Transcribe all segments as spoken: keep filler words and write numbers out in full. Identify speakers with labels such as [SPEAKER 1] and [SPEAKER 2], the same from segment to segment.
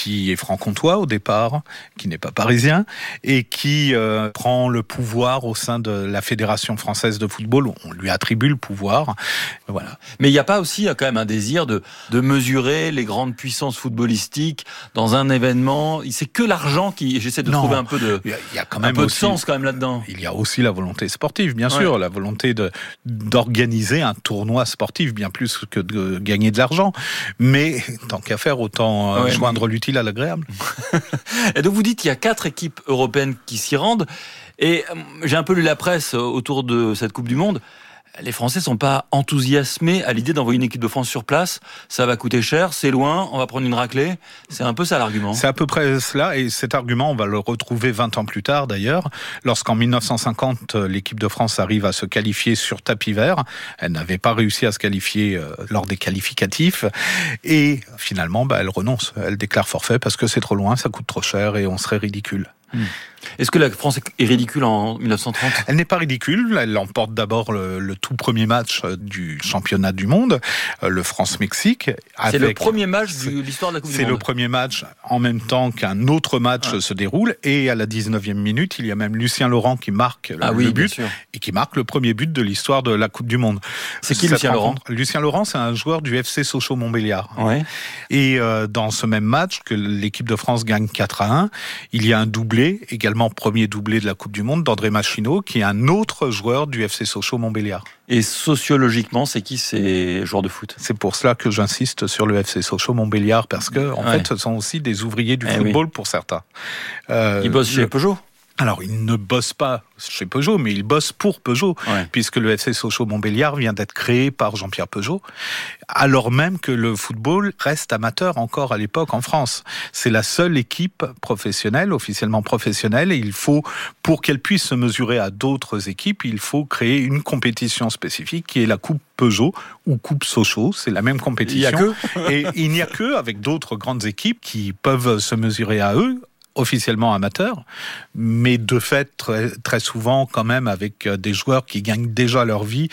[SPEAKER 1] qui est franc-comtois au départ, qui n'est pas parisien, et qui euh, prend le pouvoir au sein de la Fédération française de football. On lui attribue le pouvoir. Voilà.
[SPEAKER 2] Mais il n'y a pas aussi quand même un désir de, de mesurer les grandes puissances footballistiques dans un événement. C'est que l'argent qui... J'essaie de
[SPEAKER 1] non,
[SPEAKER 2] trouver un peu de,
[SPEAKER 1] il y a, il y a quand même
[SPEAKER 2] un peu
[SPEAKER 1] aussi,
[SPEAKER 2] de sens quand même là-dedans.
[SPEAKER 1] Il y a aussi la volonté sportive, bien
[SPEAKER 2] ouais.
[SPEAKER 1] sûr, la volonté de, d'organiser un tournoi sportif, bien plus que de gagner de l'argent. Mais tant qu'à faire, autant ouais, joindre mais... l'utile à l'agréable.
[SPEAKER 2] Et donc vous dites qu'il y a quatre équipes européennes qui s'y rendent. Et j'ai un peu lu la presse autour de cette Coupe du Monde. Les Français sont pas enthousiasmés à l'idée d'envoyer une équipe de France sur place. Ça va coûter cher, c'est loin, on va prendre une raclée. C'est un peu ça l'argument.
[SPEAKER 1] C'est à peu près cela, et cet argument, on va le retrouver vingt ans plus tard d'ailleurs, lorsqu'en dix-neuf cent cinquante, l'équipe de France arrive à se qualifier sur tapis vert. Elle n'avait pas réussi à se qualifier lors des qualificatifs, et finalement, bah, elle renonce. Elle déclare forfait parce que c'est trop loin, ça coûte trop cher et on serait ridicule.
[SPEAKER 2] Mmh. Est-ce que la France est ridicule en dix-neuf cent trente ?
[SPEAKER 1] Elle n'est pas ridicule. Elle emporte d'abord le, le tout premier match du championnat du monde, le France-Mexique.
[SPEAKER 2] C'est avec... le premier match de l'histoire de la Coupe du
[SPEAKER 1] Monde. C'est le premier match en même temps qu'un autre match ah. se déroule. Et à la dix-neuvième minute, il y a même Lucien Laurent qui marque le,
[SPEAKER 2] ah oui,
[SPEAKER 1] le but et qui marque le premier but de l'histoire de la Coupe du Monde.
[SPEAKER 2] C'est qui Lucien Laurent ?
[SPEAKER 1] Lucien Laurent, c'est un joueur du F C Sochaux-Montbéliard.
[SPEAKER 2] Ouais.
[SPEAKER 1] Et euh, dans ce même match, que l'équipe de France gagne quatre à un, il y a un doublé, également premier doublé de la Coupe du Monde, d'André Machineau, qui est un autre joueur du F C Sochaux-Montbéliard.
[SPEAKER 2] Et sociologiquement, c'est qui ces joueurs de foot ?
[SPEAKER 1] C'est pour cela que j'insiste sur le F C Sochaux-Montbéliard, parce que en ouais. fait, ce sont aussi des ouvriers du eh football oui. pour certains.
[SPEAKER 2] Euh, Ils bossent chez le... Peugeot ?
[SPEAKER 1] Alors, ils ne bossent pas chez Peugeot, mais ils bossent pour Peugeot, ouais. puisque le F C Sochaux-Montbéliard vient d'être créé par Jean-Pierre Peugeot, alors même que le football reste amateur encore à l'époque en France. C'est la seule équipe professionnelle, officiellement professionnelle, et il faut, pour qu'elle puisse se mesurer à d'autres équipes, il faut créer une compétition spécifique qui est la Coupe Peugeot ou Coupe Sochaux, c'est la même compétition.
[SPEAKER 2] Il n'y a que
[SPEAKER 1] et il n'y a que avec d'autres grandes équipes qui peuvent se mesurer à eux, officiellement amateurs, mais de fait très, très souvent quand même avec des joueurs qui gagnent déjà leur vie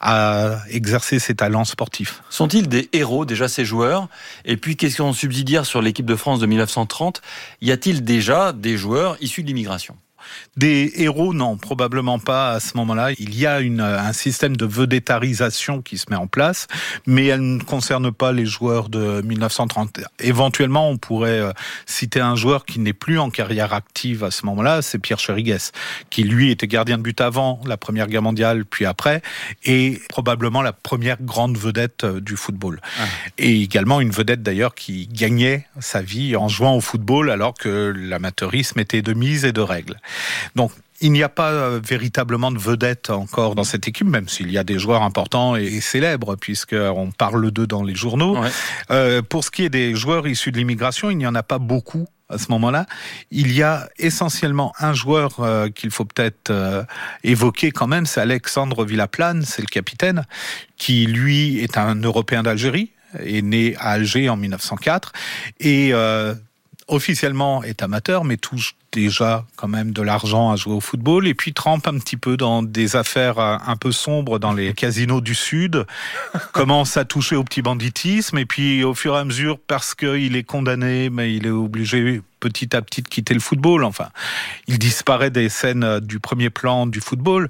[SPEAKER 1] à exercer ces talents sportifs.
[SPEAKER 2] Sont-ils des héros déjà ces joueurs ? Et puis question subsidiaire sur l'équipe de France de dix-neuf cent trente, y a-t-il déjà des joueurs issus de l'immigration ?
[SPEAKER 1] Des héros, non, probablement pas à ce moment-là. Il y a une, un système de vedettarisation qui se met en place, mais elle ne concerne pas les joueurs de dix-neuf cent trente. Éventuellement, on pourrait citer un joueur qui n'est plus en carrière active à ce moment-là, c'est Pierre Chériguès, qui lui était gardien de but avant la Première Guerre mondiale, puis après, et probablement la première grande vedette du football. Ah. Et également une vedette d'ailleurs qui gagnait sa vie en jouant au football alors que l'amateurisme était de mise et de règle. Donc, il n'y a pas euh, véritablement de vedette encore dans cette équipe, même s'il y a des joueurs importants et, et célèbres, puisqu'on parle d'eux dans les journaux. Ouais. Euh, pour ce qui est des joueurs issus de l'immigration, il n'y en a pas beaucoup à ce moment-là. Il y a essentiellement un joueur euh, qu'il faut peut-être euh, évoquer quand même, c'est Alexandre Villaplane, c'est le capitaine, qui lui est un Européen d'Algérie, est né à Alger en dix-neuf cent quatre, et... Euh, officiellement est amateur, mais touche déjà quand même de l'argent à jouer au football, et puis trempe un petit peu dans des affaires un peu sombres dans les casinos du Sud, commence à toucher au petit banditisme, et puis au fur et à mesure, parce qu'il est condamné, mais il est obligé petit à petit de quitter le football. Enfin, il disparaît des scènes du premier plan du football.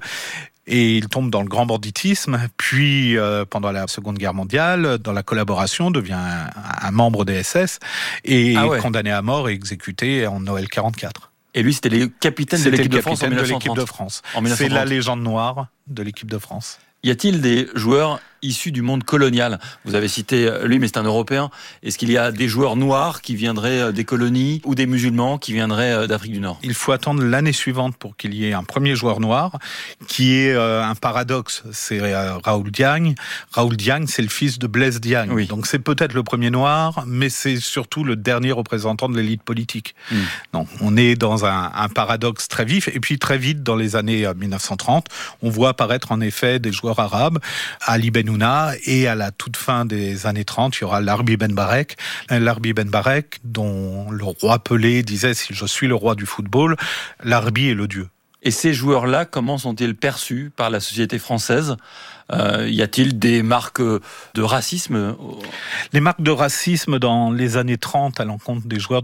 [SPEAKER 1] Et il tombe dans le grand banditisme, puis euh, pendant la Seconde Guerre mondiale, dans la collaboration, devient un, un membre des S S et ah ouais. est condamné à mort et exécuté en Noël quarante-quatre.
[SPEAKER 2] Et lui, c'était le capitaine de l'équipe de France en dix-neuf cent trente.
[SPEAKER 1] De l'équipe de France. C'est la légende noire de l'équipe de France.
[SPEAKER 2] Y a-t-il des joueurs issus du monde colonial ? Vous avez cité lui, mais c'est un Européen. Est-ce qu'il y a des joueurs noirs qui viendraient des colonies ou des musulmans qui viendraient d'Afrique du Nord ?
[SPEAKER 1] Il faut attendre l'année suivante pour qu'il y ait un premier joueur noir, qui est euh, un paradoxe. C'est euh, Raoul Diagne. Raoul Diagne, c'est le fils de Blaise Diagne. Oui. Donc c'est peut-être le premier noir, mais c'est surtout le dernier représentant de l'élite politique. Mm. Donc on est dans un, un paradoxe très vif. Et puis très vite, dans les années dix-neuf cent trente, on voit apparaître en effet des joueurs arabes, Ali Benouna, et à la toute fin des années trente, il y aura Larbi Ben Barek, Larbi Ben Barek, dont le roi Pelé disait « Si je suis le roi du football, Larbi est le dieu ».
[SPEAKER 2] Et ces joueurs-là, comment sont-ils perçus par la société française ? Euh, y a-t-il des marques de racisme ?
[SPEAKER 1] Les marques de racisme dans les années trente à l'encontre des joueurs